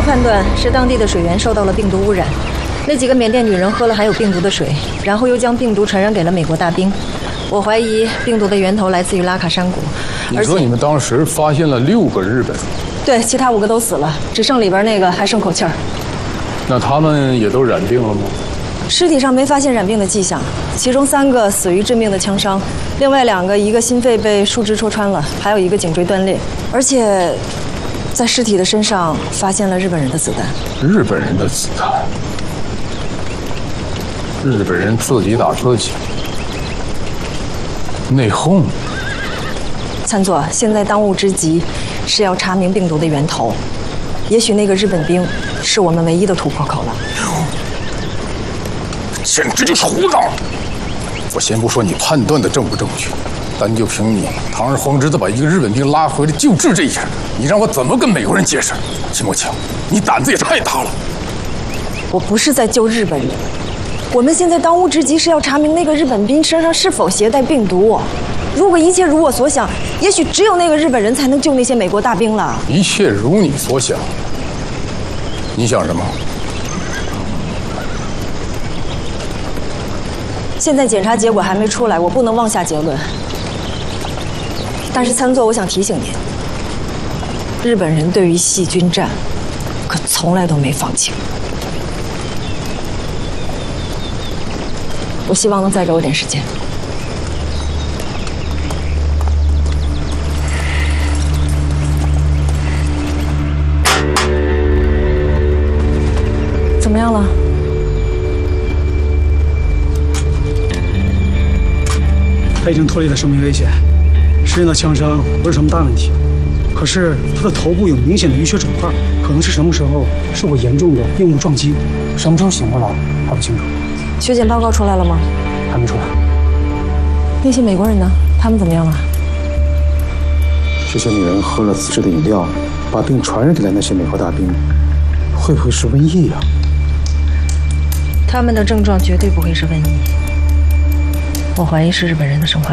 判断是当地的水源受到了病毒污染，那几个缅甸女人喝了含有病毒的水，然后又将病毒传染给了美国大兵。我怀疑病毒的源头来自于拉卡山谷。 你说你们当时发现了6个日本人？ 对，其他5个都死了，只剩里边那个还剩口气儿。 那他们也都染病了吗？ 尸体上没发现染病的迹象，其中3个死于致命的枪伤，另外2个，一个心肺被树枝戳穿了，还有一个颈椎断裂，而且在尸体的身上发现了日本人的子弹。 日本人的子弹？日本人自己打自己，内讧。 参座，现在当务之急是要查明病毒的源头，也许那个日本兵是我们唯一的突破口了。 简直就是胡闹！我先不说你判断的正不正确，单就凭你堂而皇之的把一个日本兵拉回来救治这一点，你让我怎么跟美国人解释？秦墨清，你胆子也太大了！ 我不是在救日本人，我们现在当务之急是要查明那个日本兵身上是否携带病毒。如果一切如我所想，也许只有那个日本人才能救那些美国大兵了。 一切如你所想，你想什么？ 现在检查结果还没出来，我不能妄下结论。但是参座，我想提醒您，日本人对于细菌战可从来都没放弃。我希望能再给我点时间。怎么样了？ 他已经脱离了生命危险，身上的枪伤不是什么大问题，可是他的头部有明显的淤血肿块，可能是什么时候受过严重的硬物撞击，什么时候醒过来还不清楚。 血检报告出来了吗？ 还没出来。 那些美国人呢？他们怎么样了？ 这些女人喝了自制的饮料，把病传染给了那些美国大兵，会不会是瘟疫呀？ 他们的症状绝对不会是瘟疫，我怀疑是日本人的生化。